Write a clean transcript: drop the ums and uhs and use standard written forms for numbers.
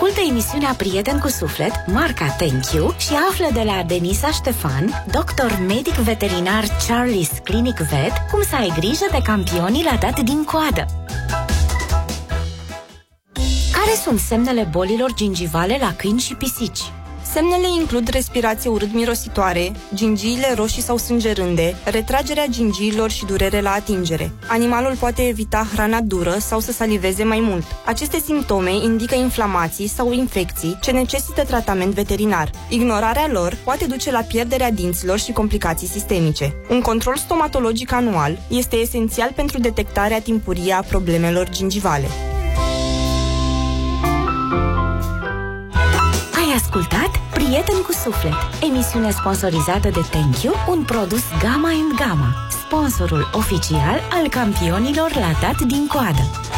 Ascultă emisiunea Prieten cu Suflet, marca Thank You, și află de la Denisa Ștefan, doctor medic veterinar Charlie's Clinic Vet, cum să ai grijă de campionii la dat din coadă. Care sunt semnele bolilor gingivale la câini și pisici? Semnele includ respirație urât-mirositoare, gingiile roșii sau sângerânde, retragerea gingiilor și durere la atingere. Animalul poate evita hrana dură sau să saliveze mai mult. Aceste simptome indică inflamații sau infecții ce necesită tratament veterinar. Ignorarea lor poate duce la pierderea dinților și complicații sistemice. Un control stomatologic anual este esențial pentru detectarea timpurie a problemelor gingivale. Ai ascultat Prieten cu Suflet, emisiune sponsorizată de Thank You, un produs Gamma & Gamma, sponsorul oficial al campionilor la dat din coadă.